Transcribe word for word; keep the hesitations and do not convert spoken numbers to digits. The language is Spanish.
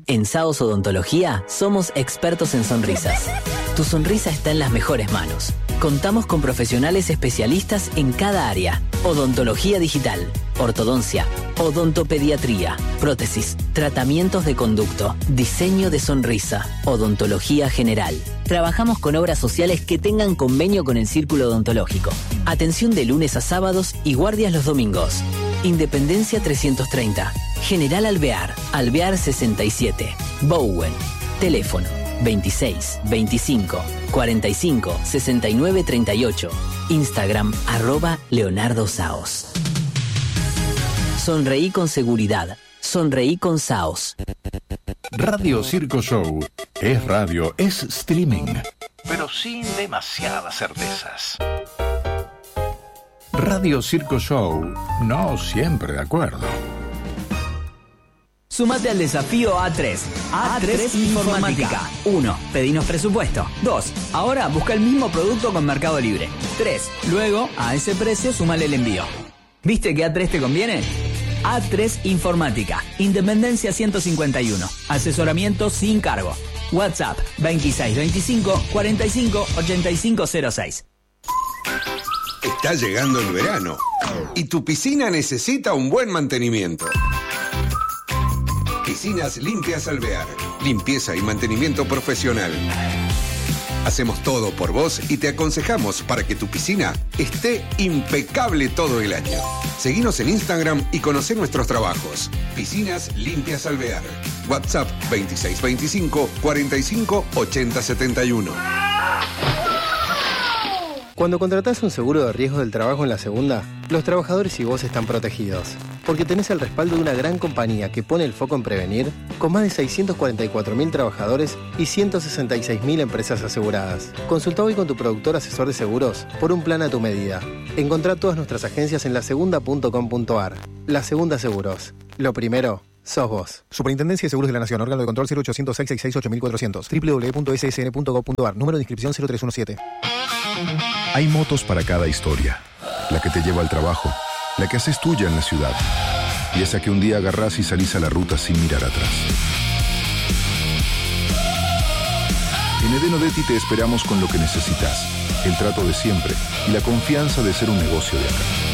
En Saos Odontología somos expertos en sonrisas. Tu sonrisa está en las mejores manos. Contamos con profesionales especialistas en cada área. Odontología digital, ortodoncia, odontopediatría, prótesis, tratamientos de conducto, diseño de sonrisa, odontología general. Trabajamos con obras sociales que tengan convenio con el Círculo Odontológico. Atención de lunes a sábados y guardias los domingos. Independencia trescientos treinta. General Alvear, Alvear sesenta y siete. Bowen. Teléfono veintiséis, veinticinco, cuarenta y cinco, sesenta y nueve, treinta y ocho. Instagram arroba Leonardo Saos. Sonreí con seguridad. Sonreí con Saos. Radio Circo Show es radio, es streaming, pero sin demasiadas certezas. Radio Circo Show, no siempre de acuerdo. Sumate al desafío A tres. A tres Informática. uno. Pedinos presupuesto. dos. Ahora busca el mismo producto con Mercado Libre. tres. Luego, a ese precio, sumale el envío. ¿Viste que A tres te conviene? A tres Informática. Independencia ciento cincuenta y uno. Asesoramiento sin cargo. WhatsApp veintiséis veinticinco cuarenta y cinco ochenta y cinco cero seis. Está llegando el verano y tu piscina necesita un buen mantenimiento. Piscinas Limpias Alvear. Limpieza y mantenimiento profesional. Hacemos todo por vos y te aconsejamos para que tu piscina esté impecable todo el año. Seguinos en Instagram y conocé nuestros trabajos. Piscinas Limpias Alvear. WhatsApp veintiséis veinticinco cuarenta y cinco ochenta setenta y uno. Cuando contratás un seguro de riesgo del trabajo en la segunda, los trabajadores y vos están protegidos. Porque tenés el respaldo de una gran compañía que pone el foco en prevenir, con más de seiscientos cuarenta y cuatro mil trabajadores y ciento sesenta y seis mil empresas aseguradas. Consulta hoy con tu productor asesor de seguros por un plan a tu medida. Encontrá todas nuestras agencias en la segunda punto com punto a r. La Segunda Seguros. Lo primero, sos vos. Superintendencia de Seguros de la Nación. Órgano de control cero ochocientos seis sesenta y seis ocho mil cuatrocientos. doble u doble u doble u punto ese ese ene punto gob punto a r. Número de inscripción cero tres uno siete. Hay motos para cada historia. La que te lleva al trabajo, la que haces tuya en la ciudad, y esa que un día agarrás y salís a la ruta sin mirar atrás. En Edén Odetti te esperamos con lo que necesitas, el trato de siempre y la confianza de ser un negocio de acá.